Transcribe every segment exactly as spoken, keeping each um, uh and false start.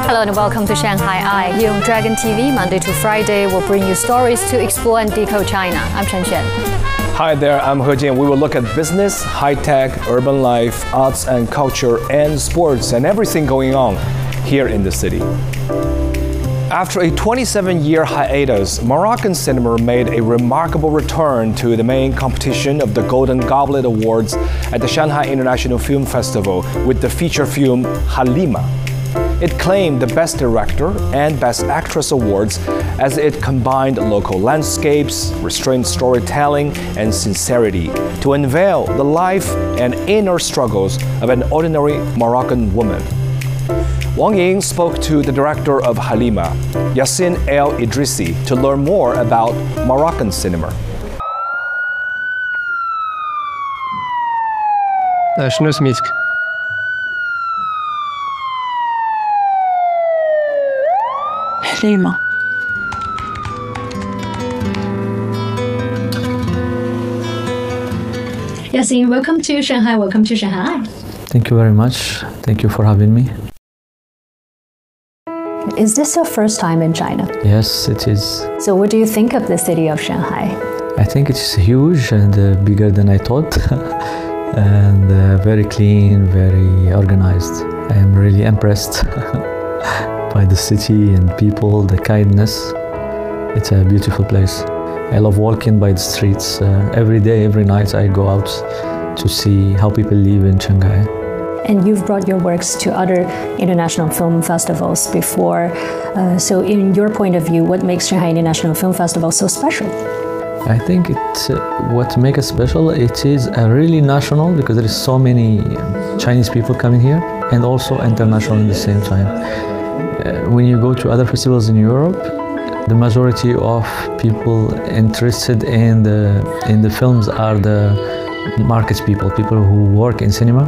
Hello and welcome to Shanghai Eye. Here on Dragon T V, Monday to Friday, we'll bring you stories to explore and decode China. I'm Chen Xuan. Hi there, I'm He Jian. We will look at business, high-tech, urban life, arts and culture, and sports, and everything going on here in the city. After a twenty-seven year hiatus, Moroccan cinema made a remarkable return to the main competition of the Golden Goblet Awards at the Shanghai International Film Festival with the feature film Halima. It claimed the Best Director and Best Actress awards as it combined local landscapes, restrained storytelling, and sincerity to unveil the life and inner struggles of an ordinary Moroccan woman. Wang Ying spoke to the director of Halima, Yassin El Idrissi, to learn more about Moroccan cinema. شنو سميتك؟ حليمة. Yassin, welcome to Shanghai. Welcome to Shanghai. Thank you very much. Thank you for having me. Is this your first time in China? Yes, it is. So what do you think of the city of Shanghai? I think it's huge and uh, bigger than I thought. and uh, very clean, very organized. I am really impressed by the city and people, the kindness. It's a beautiful place. I love walking by the streets. Uh, every day, every night I go out to see how people live in Shanghai. And you've brought your works to other international film festivals before. Uh, so in your point of view, what makes Shanghai International Film Festival so special? I think it, uh, what makes it special, it is a really national because there is so many Chinese people coming here and also international at the same time. Uh, when you go to other festivals in Europe, the majority of people interested in the, in the films are the market people, people who work in cinema.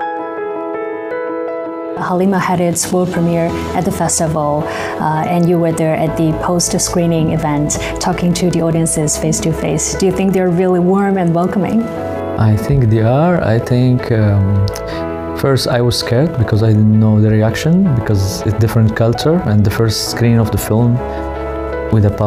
Halima had its world premiere at the festival, uh, and you were there at the post-screening event, talking to the audiences face to face. Do you think they're really warm and welcoming? I think they are. I think um, first I was scared because I didn't know the reaction because it's different culture and the first screening of the film with a